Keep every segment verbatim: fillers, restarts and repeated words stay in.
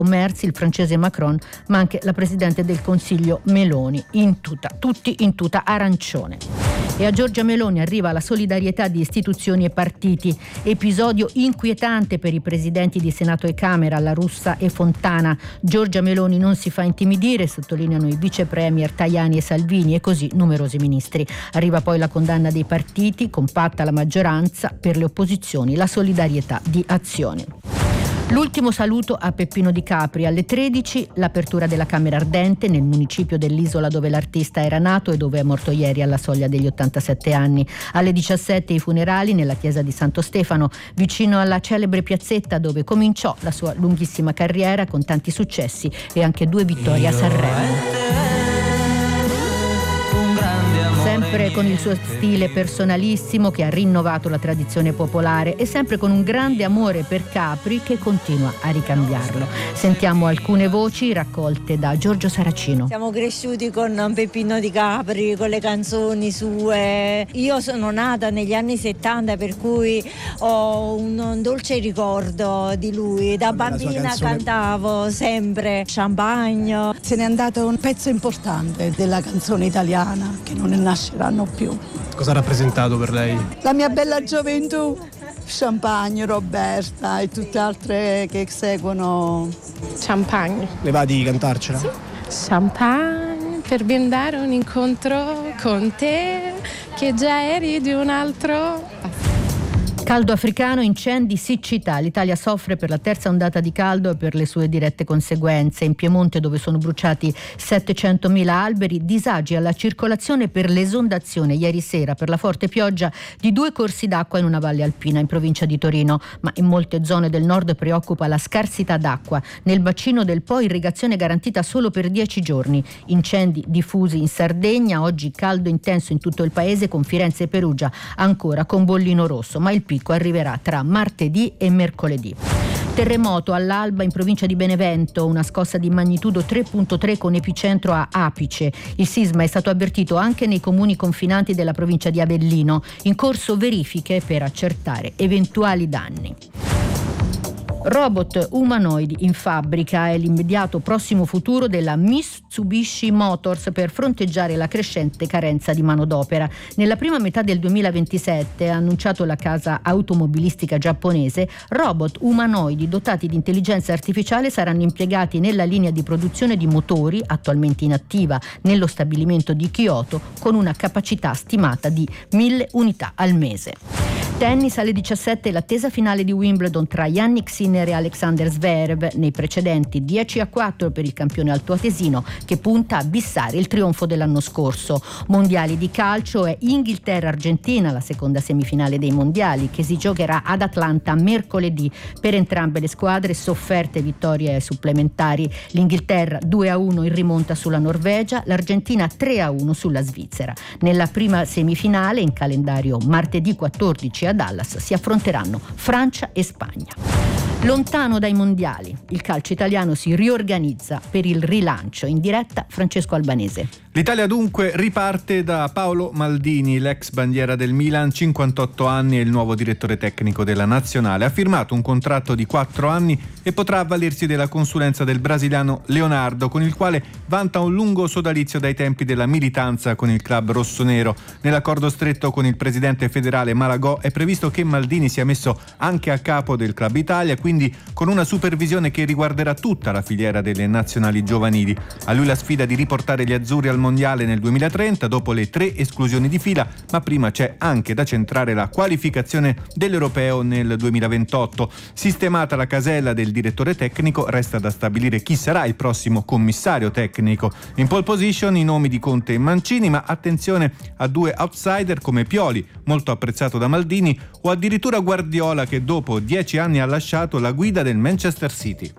Merzi, il francese Macron, ma anche la presidente del Consiglio Meloni, in tuta, tutti in tuta arancione. E a Giorgia Meloni arriva la solidarietà di istituzioni e partiti. Episodio inquietante per i presidenti di Senato e Camera, La Russa e Fontana. Giorgia Meloni non si fa intimidire, sottolineano i vice premier Tajani e Salvini, e così numerosi ministri. Arriva poi la condanna dei partiti, compatta la maggioranza, per le opposizioni la solidarietà di Azione. L'ultimo saluto a Peppino Di Capri. Alle tredici l'apertura della Camera Ardente nel municipio dell'isola dove l'artista era nato e dove è morto ieri alla soglia degli ottantasette anni. Alle diciassette i funerali nella chiesa di Santo Stefano, vicino alla celebre piazzetta dove cominciò la sua lunghissima carriera con tanti successi e anche due vittorie a Sanremo. Sempre con il suo stile personalissimo che ha rinnovato la tradizione popolare e sempre con un grande amore per Capri che continua a ricambiarlo. Sentiamo alcune voci raccolte da Giorgio Saracino. Siamo cresciuti con Peppino Di Capri, con le canzoni sue. Io sono nata negli anni settanta, per cui ho un, un dolce ricordo di lui. Da bambina cantavo sempre Champagne. Se n'è andato un pezzo importante della canzone italiana che non nasceranno più. Cosa ha rappresentato per lei? La mia bella gioventù, Champagne, Roberta e tutte altre che seguono. Champagne. Le va di cantarcela? Sì. Champagne per blindare un incontro con te che già eri di un altro. Caldo africano, incendi, siccità. L'Italia soffre per la terza ondata di caldo e per le sue dirette conseguenze. In Piemonte, dove sono bruciati settecentomila alberi, disagi alla circolazione per l'esondazione ieri sera per la forte pioggia di due corsi d'acqua in una valle alpina in provincia di Torino. Ma in molte zone del nord preoccupa la scarsità d'acqua. Nel bacino del Po irrigazione garantita solo per dieci giorni. Incendi diffusi in Sardegna, oggi caldo intenso in tutto il paese con Firenze e Perugia ancora con bollino rosso, ma il picco arriverà tra martedì e mercoledì. Terremoto all'alba in provincia di Benevento, una scossa di magnitudo tre virgola tre con epicentro a Apice. Il sisma è stato avvertito anche nei comuni confinanti della provincia di Avellino, in corso verifiche per accertare eventuali danni. Robot umanoidi in fabbrica è l'immediato prossimo futuro della Mitsubishi Motors per fronteggiare la crescente carenza di manodopera. Nella prima metà del duemilaventisette, ha annunciato la casa automobilistica giapponese, robot umanoidi dotati di intelligenza artificiale saranno impiegati nella linea di produzione di motori, attualmente inattiva nello stabilimento di Kyoto, con una capacità stimata di mille unità al mese. Tennis alle diciassette, l'attesa finale di Wimbledon tra Jannik Sinner e Alexander Zverev, nei precedenti dieci a quattro per il campione altoatesino che punta a bissare il trionfo dell'anno scorso. Mondiali di calcio è Inghilterra-Argentina, la seconda semifinale dei mondiali che si giocherà ad Atlanta mercoledì. Per entrambe le squadre sofferte vittorie supplementari. L'Inghilterra due a uno in rimonta sulla Norvegia, l'Argentina tre a uno sulla Svizzera. Nella prima semifinale, in calendario martedì quattordici a Dallas, si affronteranno Francia e Spagna. Lontano dai mondiali, il calcio italiano si riorganizza per il rilancio. In diretta Francesco Albanese. L'Italia dunque riparte da Paolo Maldini, l'ex bandiera del Milan, cinquantotto anni, e il nuovo direttore tecnico della nazionale. Ha firmato un contratto di quattro anni e potrà avvalersi della consulenza del brasiliano Leonardo, con il quale vanta un lungo sodalizio dai tempi della militanza con il club rossonero. Nell'accordo stretto con il presidente federale Malagò è previsto che Maldini sia messo anche a capo del Club Italia, quindi con una supervisione che riguarderà tutta la filiera delle nazionali giovanili. A lui la sfida di riportare gli azzurri al mondiale nel duemilatrenta dopo le tre esclusioni di fila, ma prima c'è anche da centrare la qualificazione dell'Europeo nel duemilaventotto. Sistemata la casella del direttore tecnico, resta da stabilire chi sarà il prossimo commissario tecnico. In pole position i nomi di Conte e Mancini, ma attenzione a due outsider come Pioli, molto apprezzato da Maldini, o addirittura Guardiola, che dopo dieci anni ha lasciato la guida del Manchester City.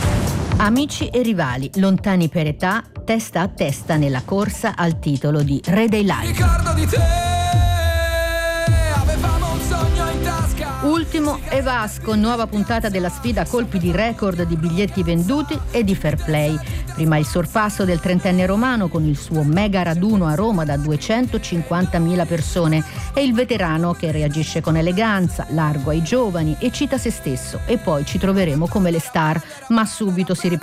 Amici e rivali, lontani per età, testa a testa nella corsa al titolo di Re dei Live. Ricordo di te, avevamo un sogno in tasca. Ultimo e Vasco, nuova puntata della sfida a colpi di record di biglietti venduti e di fair play. Prima il sorpasso del trentenne romano con il suo mega raduno a Roma da duecentocinquantamila persone e il veterano che reagisce con eleganza, largo ai giovani e cita se stesso. E poi ci troveremo come le star, ma subito si riprende